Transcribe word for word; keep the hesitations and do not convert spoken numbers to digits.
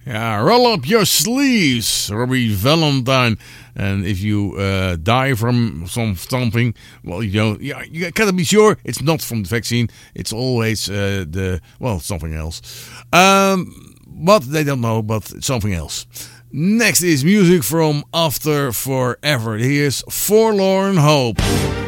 Yeah, roll up your sleeves, Robbie Valentine. And if you uh, die from some something, well, you don't. Yeah, you gotta be sure it's not from the vaccine. It's always uh, the well something else. Um, but they don't know, but it's something else. Next is music from After Forever. Here's Forlorn Hope.